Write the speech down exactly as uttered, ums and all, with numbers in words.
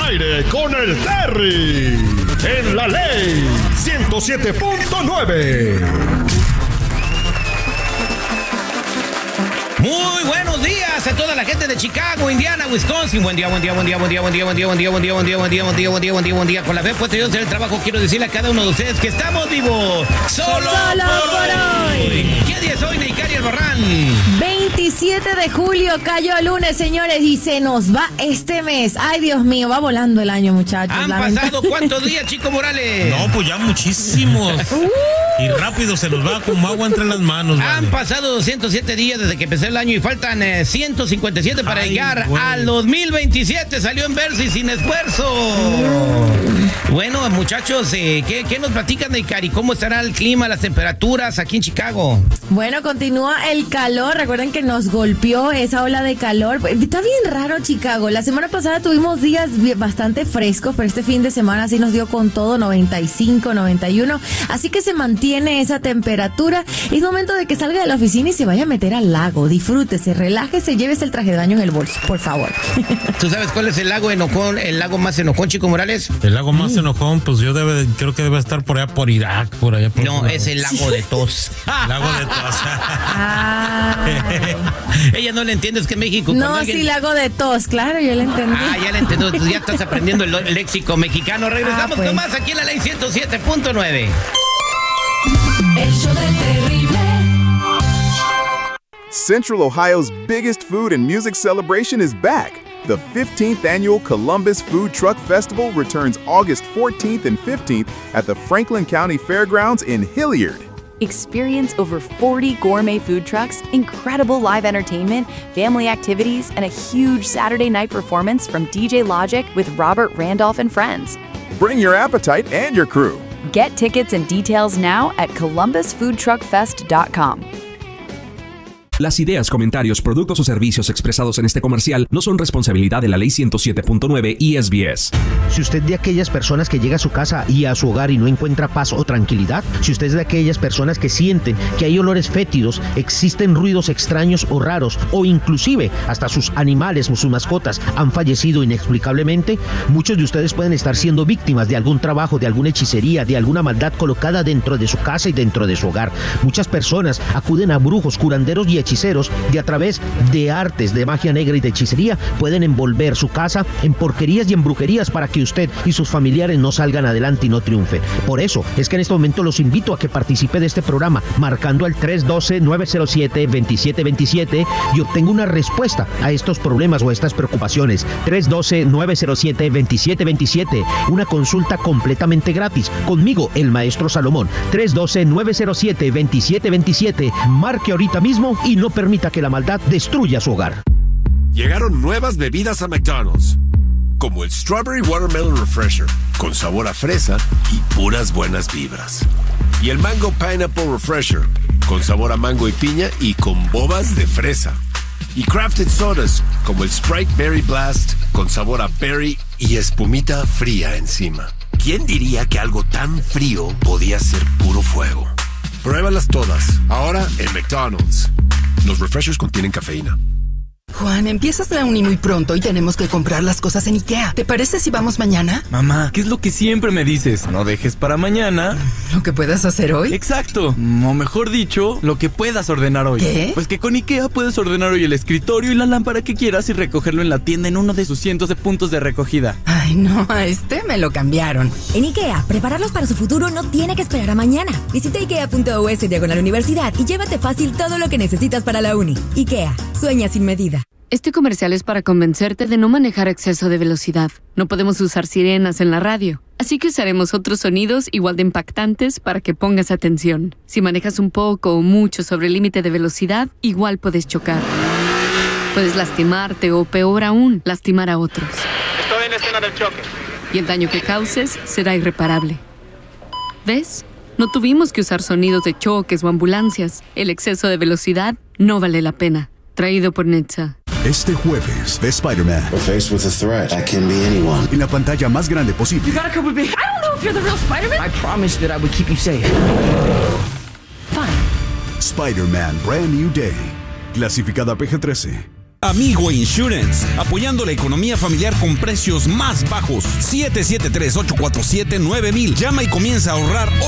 aire con el Terry. En la Ley ciento siete punto nueve. Muy buenos días a toda la gente de Chicago, Indiana, Wisconsin. Buen día, buen día, buen día, buen día, buen día, buen día, buen día, buen día, buen día, buen día, buen día, buen día, buen día, buen día. Con la fe puesta Dios en el trabajo, quiero decirle a cada uno de ustedes que estamos vivos. Solo, Solo por, por hoy. hoy. ¿Qué día es hoy, Neikari Albarrán? veintisiete de julio, cayó el lunes, señores, y se nos va este mes. Ay, Dios mío, va volando el año, muchachos. ¿Han pasado cuántos días, Chico Morales? No, pues ya muchísimos. Uh. Y rápido se nos va como agua entre las manos. Han vale. pasado doscientos siete días desde que empezó el año y faltan eh, ciento cincuenta y siete para Ay, llegar güey. al dos mil veintisiete. Salió en verso y sin esfuerzo. Mm. Bueno, muchachos, eh, ¿qué, ¿qué nos platican de Cari? ¿Cómo estará el clima, las temperaturas aquí en Chicago? Bueno, continúa el calor. Recuerden que nos golpeó esa ola de calor. Está bien raro Chicago. La semana pasada tuvimos días bastante frescos, pero este fin de semana sí nos dio con todo, noventa y cinco, noventa y uno. Así que se mantiene esa temperatura. Es momento de que salga de la oficina y se vaya a meter al lago. Disfrútese, relájese, llévese el traje de baño en el bolso, por favor. ¿Tú sabes cuál es el lago enojón, el lago más enojón, Chico Morales? El lago más sí. enojón, pues yo debe, creo que debe estar por allá por Irak, por allá por No, es el lago de tos. Lago de tos. Ella no le entiende, es que México. No, alguien... sí, lago de tos, claro, yo le entendí. Ah, ya le entiendo, ya estás aprendiendo el léxico mexicano. Regresamos ah, pues. con más aquí en la Ley ciento siete punto nueve. El show del terrible. Central Ohio's biggest food and music celebration is back. The fifteenth annual Columbus Food Truck Festival returns August fourteenth and fifteenth at the Franklin County Fairgrounds in Hilliard. Experience over forty gourmet food trucks, incredible live entertainment, family activities, and a huge Saturday night performance from D J Logic with Robert Randolph and friends. Bring your appetite and your crew. Get tickets and details now at columbus food truck fest dot com. Las ideas, comentarios, productos o servicios expresados en este comercial no son responsabilidad de la Ley ciento siete punto nueve y S B S. Si usted es de aquellas personas que llega a su casa y a su hogar y no encuentra paz o tranquilidad, si usted es de aquellas personas que sienten que hay olores fétidos, existen ruidos extraños o raros, o inclusive hasta sus animales o sus mascotas han fallecido inexplicablemente, muchos de ustedes pueden estar siendo víctimas de algún trabajo, de alguna hechicería, de alguna maldad colocada dentro de su casa y dentro de su hogar. Muchas personas acuden a brujos, curanderos y hechiceros y a través de artes de magia negra y de hechicería pueden envolver su casa en porquerías y en brujerías para que usted y sus familiares no salgan adelante y no triunfen. Por eso es que en este momento los invito a que participe de este programa marcando al tres uno dos, nueve cero siete, dos siete dos siete y obtenga una respuesta a estos problemas o a estas preocupaciones. tres uno dos, nueve cero siete, dos siete dos siete, una consulta completamente gratis conmigo, el maestro Salomón. tres uno dos, nueve cero siete, dos siete dos siete. Marque ahorita mismo y no permita que la maldad destruya su hogar. Llegaron nuevas bebidas a McDonald's, como el Strawberry Watermelon Refresher, con sabor a fresa y puras buenas vibras. Y el Mango Pineapple Refresher, con sabor a mango y piña y con bobas de fresa. Y Crafted Sodas, como el Sprite Berry Blast, con sabor a berry y espumita fría encima. ¿Quién diría que algo tan frío podía ser puro fuego? Pruébalas todas, ahora en McDonald's. Los refreshers contienen cafeína. Juan, empiezas la uni muy pronto y tenemos que comprar las cosas en IKEA. ¿Te parece si vamos mañana? Mamá, ¿qué es lo que siempre me dices? No dejes para mañana ¿lo que puedas hacer hoy? Exacto, o mejor dicho, lo que puedas ordenar hoy. ¿Qué? Pues que con IKEA puedes ordenar hoy el escritorio y la lámpara que quieras y recogerlo en la tienda en uno de sus cientos de puntos de recogida. Ay, no, a este me lo cambiaron. En IKEA, prepararlos para su futuro no tiene que esperar a mañana. Visita ikea punto u s diagonal universidad y llévate fácil todo lo que necesitas para la uni. IKEA, sueña sin medida. Este comercial es para convencerte de no manejar a exceso de velocidad. No podemos usar sirenas en la radio, así que usaremos otros sonidos igual de impactantes para que pongas atención. Si manejas un poco o mucho sobre el límite de velocidad, igual puedes chocar. Puedes lastimarte o, peor aún, lastimar a otros. Estoy en la escena del choque. Y el daño que causes será irreparable. ¿Ves? No tuvimos que usar sonidos de choques o ambulancias. El exceso de velocidad no vale la pena. Traído por Netza. Este jueves, The Spider-Man. We're faced with a threat. That can be anyone. En la pantalla más grande posible. You gotta come with me. I don't know if you're the real Spider-Man. I promised that I would keep you safe. Fine. Spider-Man Brand New Day. Clasificada P G trece. Amigo Insurance, apoyando la economía familiar con precios más bajos. siete siete tres, ocho cuatro siete, nueve mil. Llama y comienza a ahorrar